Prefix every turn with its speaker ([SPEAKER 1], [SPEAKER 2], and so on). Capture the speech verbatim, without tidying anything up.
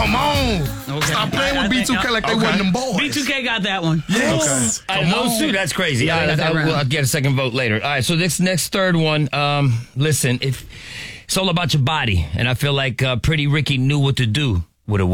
[SPEAKER 1] Come on.
[SPEAKER 2] Okay.
[SPEAKER 1] Stop playing
[SPEAKER 2] I-
[SPEAKER 1] with
[SPEAKER 2] I
[SPEAKER 1] B two K
[SPEAKER 2] think-
[SPEAKER 1] like they
[SPEAKER 3] okay.
[SPEAKER 1] wasn't them boys.
[SPEAKER 2] B two K got that one.
[SPEAKER 1] Yes.
[SPEAKER 3] All right,
[SPEAKER 1] Come
[SPEAKER 3] those
[SPEAKER 1] on.
[SPEAKER 3] two, that's crazy.
[SPEAKER 2] Yeah,
[SPEAKER 3] I,
[SPEAKER 2] that's
[SPEAKER 3] I,
[SPEAKER 2] that round.
[SPEAKER 3] will get a second vote later. All right, so this next third one, um, listen, if it's all about your body, and I feel like uh, Pretty Ricky knew what to do